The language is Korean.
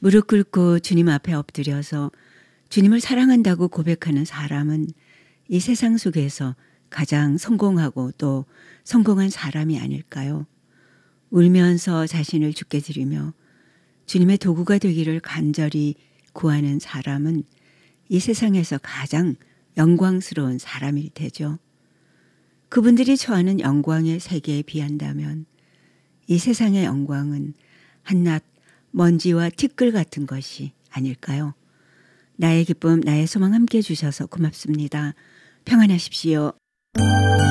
무릎 꿇고 주님 앞에 엎드려서 주님을 사랑한다고 고백하는 사람은 이 세상 속에서 가장 성공하고 또 성공한 사람이 아닐까요? 울면서 자신을 주께 드리며 주님의 도구가 되기를 간절히 구하는 사람은 이 세상에서 가장 영광스러운 사람일 테죠. 그분들이 처하는 영광의 세계에 비한다면 이 세상의 영광은 한낱 먼지와 티끌 같은 것이 아닐까요? 나의 기쁨, 나의 소망 함께 해주셔서 고맙습니다. 평안하십시오.